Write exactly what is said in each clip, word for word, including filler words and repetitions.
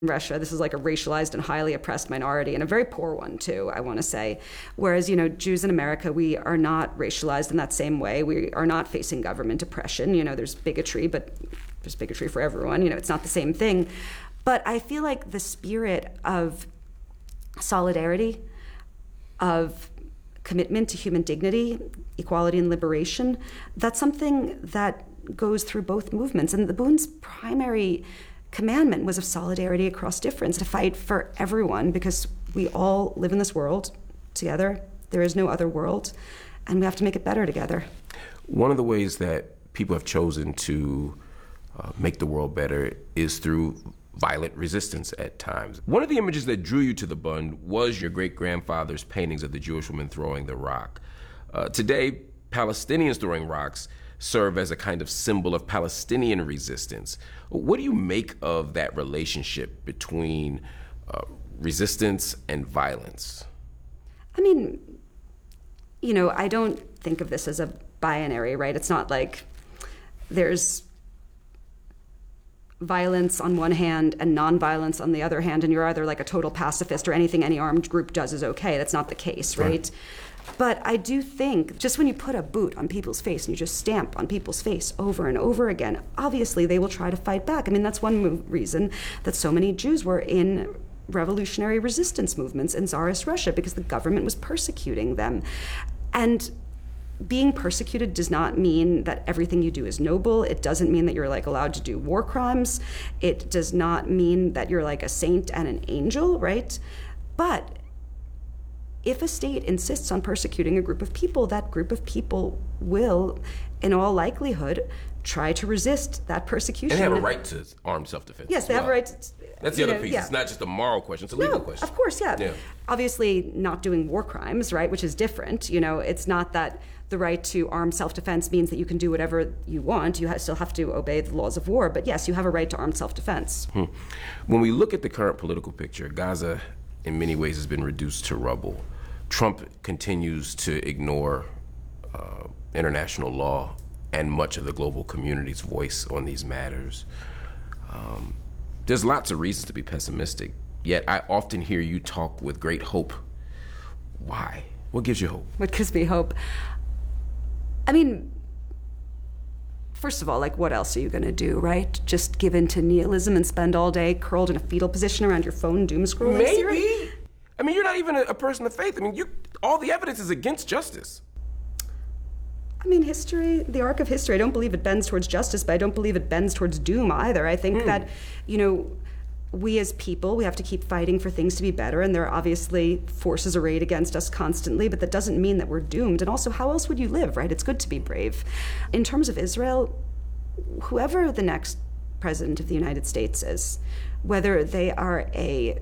Russia, this is like a racialized and highly oppressed minority, and a very poor one too, I want to say. Whereas, you know, Jews in America, we are not racialized in that same way. We are not facing government oppression. You know, there's bigotry, but there's bigotry for everyone. You know, it's not the same thing. But I feel like the spirit of solidarity, of commitment to human dignity, equality, and liberation, that's something that goes through both movements. And the Boon's primary commandment was of solidarity across difference, to fight for everyone, because we all live in this world together. There is no other world, and we have to make it better together. One of the ways that people have chosen to uh, make the world better is through violent resistance at times. One of the images that drew you to the Bund was your great-grandfather's paintings of the Jewish woman throwing the rock. Uh, today, Palestinians throwing rocks serve as a kind of symbol of Palestinian resistance. What do you make of that relationship between uh, resistance and violence? I mean, you know, I don't think of this as a binary, right? It's not like there's violence on one hand and nonviolence on the other hand, and you're either like a total pacifist or anything any armed group does is okay. That's not the case, right? right? But I do think just when you put a boot on people's face and you just stamp on people's face over and over again, obviously they will try to fight back. I mean, that's one reason that so many Jews were in revolutionary resistance movements in Tsarist Russia, because the government was persecuting them. And being persecuted does not mean that everything you do is noble. It doesn't mean that you're like allowed to do war crimes. It does not mean that you're like a saint and an angel, right? But if a state insists on persecuting a group of people, that group of people will, in all likelihood, try to resist that persecution. And they have a right to armed self-defense. Yes, they well. have a right to... That's the other know, piece. Yeah. It's not just a moral question, it's a legal no, question. Of course, yeah. yeah. Obviously, not doing war crimes, right, which is different. You know, it's not that the right to armed self-defense means that you can do whatever you want. You ha- still have to obey the laws of war. But yes, you have a right to armed self-defense. Hmm. When we look at the current political picture, Gaza, in many ways, has been reduced to rubble. Trump continues to ignore uh, international law and much of the global community's voice on these matters. Um, there's lots of reasons to be pessimistic, yet I often hear you talk with great hope. Why? What gives you hope? What gives me hope? I mean, first of all, like, what else are you going to do, right? Just give in to nihilism and spend all day curled in a fetal position around your phone doom scrolling? Maybe. I mean, you're not even a, a person of faith. I mean, you, all the evidence is against justice. I mean, history, the arc of history, I don't believe it bends towards justice, but I don't believe it bends towards doom either. I think mm. that, you know, we as people, we have to keep fighting for things to be better, and there are obviously forces arrayed against us constantly, but that doesn't mean that we're doomed. And also, how else would you live, right? It's good to be brave. In terms of Israel, whoever the next president of the United States is, whether they are a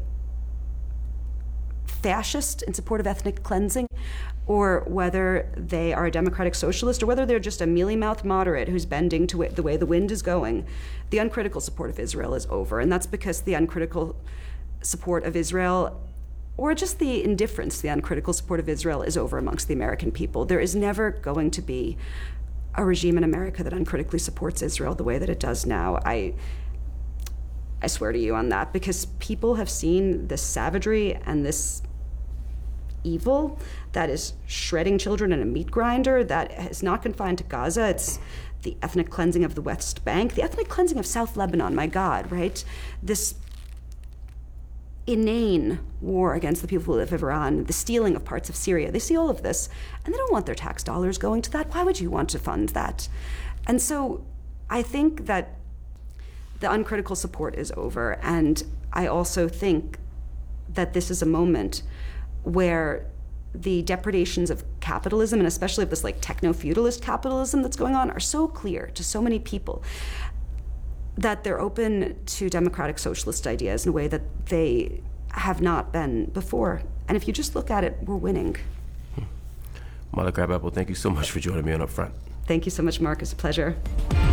fascist in support of ethnic cleansing, or whether they are a democratic socialist, or whether they're just a mealy-mouthed moderate who's bending to the way the wind is going, the uncritical support of Israel is over. And that's because the uncritical support of Israel, or just the indifference to the uncritical support of Israel, is over amongst the American people. There is never going to be a regime in America that uncritically supports Israel the way that it does now. I I swear to you on that, because people have seen this savagery and this evil that is shredding children in a meat grinder, that is not confined to Gaza. It's the ethnic cleansing of the West Bank, the ethnic cleansing of South Lebanon, my God, right? This inane war against the people who live in Iran, the stealing of parts of Syria. They see all of this, and they don't want their tax dollars going to that. Why would you want to fund that? And so I think that the uncritical support is over, and I also think that this is a moment where the depredations of capitalism, and especially of this like techno-feudalist capitalism that's going on, are so clear to so many people that they're open to democratic socialist ideas in a way that they have not been before. And if you just look at it, we're winning. Mala Crabapple, thank you so much for joining me on Upfront. Thank you so much, Mark. It's a pleasure.